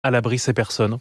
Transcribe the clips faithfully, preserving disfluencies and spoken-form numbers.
à l'abri ces personnes?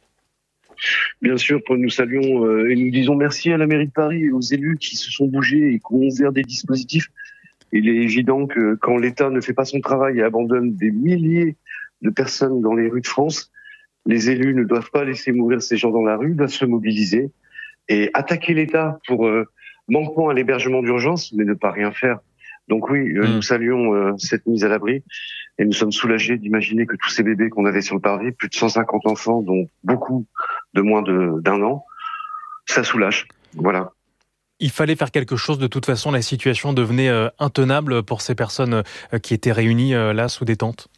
Bien sûr, nous saluons euh, et nous disons merci à la mairie de Paris et aux élus qui se sont bougés et qui ont ouvert des dispositifs. Il est évident que quand l'État ne fait pas son travail et abandonne des milliers de personnes dans les rues de France, les élus ne doivent pas laisser mourir ces gens dans la rue, doivent se mobiliser et attaquer l'État pour euh, manquement à l'hébergement d'urgence, mais ne pas rien faire. Donc oui, euh, mmh. nous saluons euh, cette mise à l'abri et nous sommes soulagés d'imaginer que tous ces bébés qu'on avait sur le parvis, plus de cent cinquante enfants, dont beaucoup de moins de, d'un an, ça soulage. Voilà. Il fallait faire quelque chose. De toute façon, la situation devenait euh, intenable pour ces personnes euh, qui étaient réunies euh, là sous des tentes.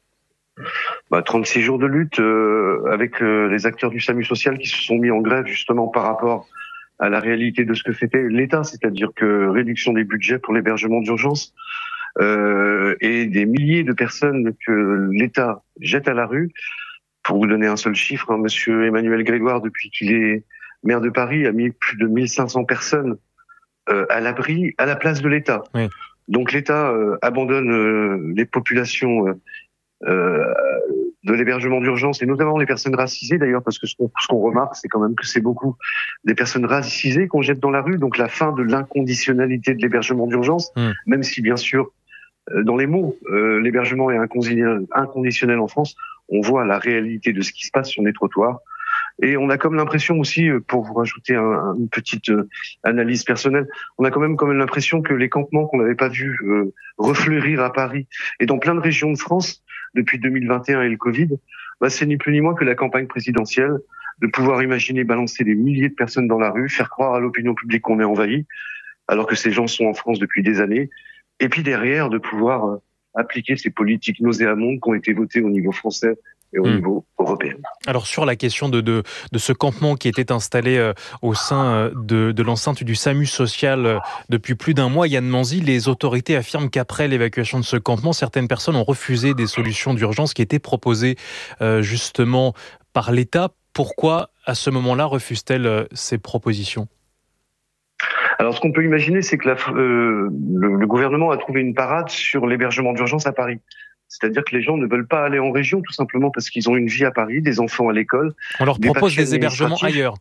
Bah, trente-six jours de lutte euh, avec euh, les acteurs du SAMU social qui se sont mis en grève justement par rapport à la réalité de ce que fait l'État, c'est-à-dire que réduction des budgets pour l'hébergement d'urgence euh, et des milliers de personnes que l'État jette à la rue. Pour vous donner un seul chiffre, hein, Monsieur Emmanuel Grégoire, depuis qu'il est maire de Paris, a mis plus de mille cinq cents personnes euh, à l'abri à la place de l'État. Oui. Donc l'État euh, abandonne euh, les populations euh, euh, de l'hébergement d'urgence, et notamment les personnes racisées d'ailleurs, parce que ce qu'on, ce qu'on remarque, c'est quand même que c'est beaucoup des personnes racisées qu'on jette dans la rue, donc la fin de l'inconditionnalité de l'hébergement d'urgence, mmh. même si bien sûr, euh, dans les mots, euh, l'hébergement est inconditionnel en France, on voit la réalité de ce qui se passe sur les trottoirs. Et on a comme l'impression aussi, pour vous rajouter un, une petite euh, analyse personnelle, on a quand même, quand même l'impression que les campements qu'on n'avait pas vus euh, refleurir à Paris et dans plein de régions de France depuis deux mille vingt et un et le Covid, bah, c'est ni plus ni moins que la campagne présidentielle, de pouvoir imaginer balancer des milliers de personnes dans la rue, faire croire à l'opinion publique qu'on est envahi, alors que ces gens sont en France depuis des années, et puis derrière de pouvoir euh, appliquer ces politiques nauséabondes qui ont été votées au niveau français et au mmh. niveau européen. Alors sur la question de, de, de ce campement qui était installé euh, au sein euh, de, de l'enceinte du SAMU social euh, depuis plus d'un mois, Yann Manzi, les autorités affirment qu'après l'évacuation de ce campement, certaines personnes ont refusé des solutions d'urgence qui étaient proposées euh, justement par l'État. Pourquoi à ce moment-là refusent-elles euh, ces propositions ? Alors, ce qu'on peut imaginer, c'est que la, euh, le, le gouvernement a trouvé une parade sur l'hébergement d'urgence à Paris. C'est-à-dire que les gens ne veulent pas aller en région, tout simplement parce qu'ils ont une vie à Paris, des enfants à l'école. On leur propose des, des hébergements ailleurs.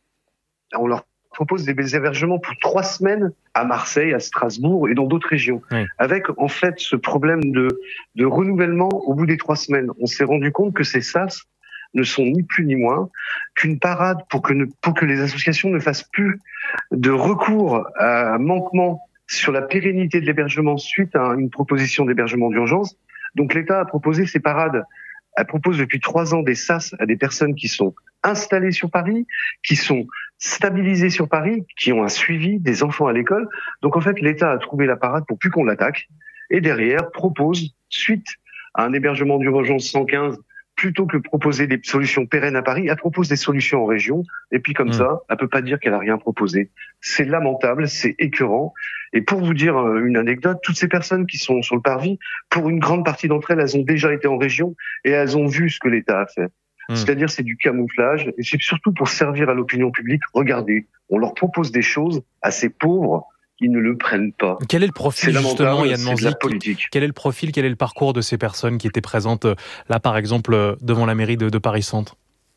On leur propose des hébergements pour trois semaines à Marseille, à Strasbourg et dans d'autres régions. Oui. Avec, en fait, ce problème de, de renouvellement au bout des trois semaines. On s'est rendu compte que ces S A S ne sont ni plus ni moins qu'une parade pour que, ne, pour que les associations ne fassent plus de recours à un manquement sur la pérennité de l'hébergement suite à une proposition d'hébergement d'urgence. Donc l'État a proposé ces parades. Elle propose depuis trois ans des S A S à des personnes qui sont installées sur Paris, qui sont stabilisées sur Paris, qui ont un suivi, des enfants à l'école. Donc en fait, l'État a trouvé la parade pour plus qu'on l'attaque. Et derrière, propose, suite à un hébergement d'urgence cent quinze, plutôt que proposer des solutions pérennes à Paris, elle propose des solutions en région. Et puis comme mmh. ça, elle peut pas dire qu'elle a rien proposé. C'est lamentable, c'est écœurant. Et pour vous dire une anecdote, toutes ces personnes qui sont sur le parvis, pour une grande partie d'entre elles, elles ont déjà été en région et elles ont vu ce que l'État a fait. Mmh. C'est-à-dire, c'est du camouflage et c'est surtout pour servir à l'opinion publique. Regardez, on leur propose des choses à ces pauvres, ils ne le prennent pas. Quel est le profil, c'est justement, Yann Manzi, de la politique. Quel est le profil, quel est le parcours de ces personnes qui étaient présentes là, par exemple, devant la mairie de, de Paris-Centre ?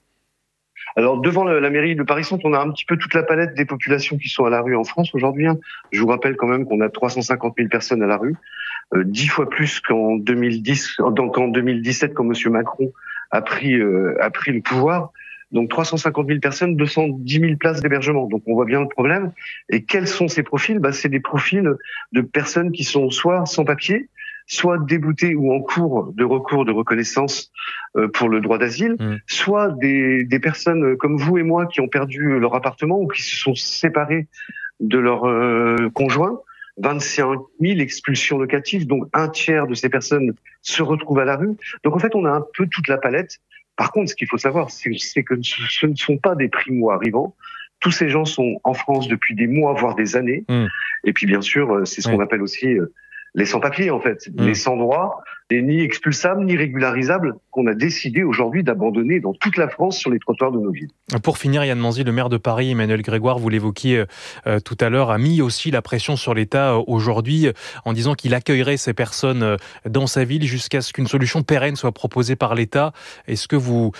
Alors, devant la mairie de Paris-Centre, on a un petit peu toute la palette des populations qui sont à la rue en France aujourd'hui. Je vous rappelle quand même qu'on a trois cent cinquante mille personnes à la rue, euh, dix fois plus qu'en deux mille dix, donc en deux mille dix-sept, quand Monsieur Macron a pris, euh, a pris le pouvoir. Donc trois cent cinquante mille personnes, deux cent dix mille places d'hébergement. Donc on voit bien le problème. Et quels sont ces profils ? Bah, c'est des profils de personnes qui sont soit sans papier, soit déboutées ou en cours de recours de reconnaissance euh, pour le droit d'asile, mmh. soit des, des personnes comme vous et moi qui ont perdu leur appartement ou qui se sont séparés de leur euh, conjoint. vingt-cinq mille expulsions locatives, donc un tiers de ces personnes se retrouvent à la rue. Donc en fait, on a un peu toute la palette. Par contre, ce qu'il faut savoir, c'est, c'est que ce ne sont pas des primo-arrivants. Tous ces gens sont en France depuis des mois, voire des années. Mmh. Et puis, bien sûr, c'est ce mmh. qu'on appelle aussi les sans-papiers, en fait, mmh. les sans-droits. et ni expulsables ni régularisables qu'on a décidé aujourd'hui d'abandonner dans toute la France sur les trottoirs de nos villes. Pour finir, Yann Manzy, le maire de Paris, Emmanuel Grégoire, vous l'évoquiez euh, tout à l'heure, a mis aussi la pression sur l'État euh, aujourd'hui euh, en disant qu'il accueillerait ces personnes euh, dans sa ville jusqu'à ce qu'une solution pérenne soit proposée par l'État. Est-ce que vous,